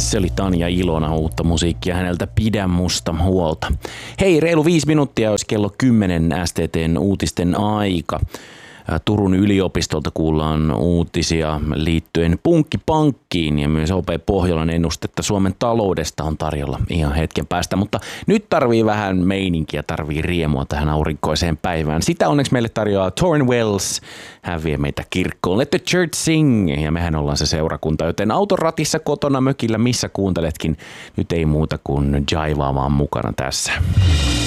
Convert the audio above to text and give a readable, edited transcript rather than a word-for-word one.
Se oli Tanja Ilona, uutta musiikkia häneltä Pidä musta huolta. Hei, reilu 5 minuuttia olisi kello 10 STT:n uutisten aika. Turun yliopistolta kuullaan uutisia liittyen punkkipankkiin ja myös OP Pohjolan ennustetta Suomen taloudesta on tarjolla ihan hetken päästä. Mutta nyt tarvii vähän meininkiä, tarvii riemua tähän aurinkoiseen päivään. Sitä onneksi meille tarjoaa Torrin Wells. Hän vie meitä kirkkoon. Let the church sing. Ja mehän ollaan se seurakunta, joten autoratissa, kotona, mökillä, missä kuunteletkin. Nyt ei muuta kuin jaivaamaan mukana tässä.